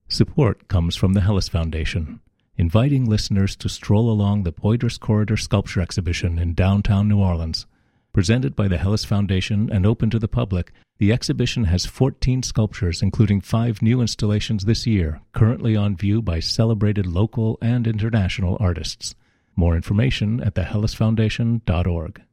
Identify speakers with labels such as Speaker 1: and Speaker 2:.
Speaker 1: Support comes from the Hellas Foundation, inviting listeners to stroll along the Poydras Corridor Sculpture Exhibition in downtown New Orleans. Presented by the Hellas Foundation and open to the public, the exhibition has 14 sculptures, including 5 new installations this year, currently on view by celebrated local and international artists. More information at thehellasfoundation.org.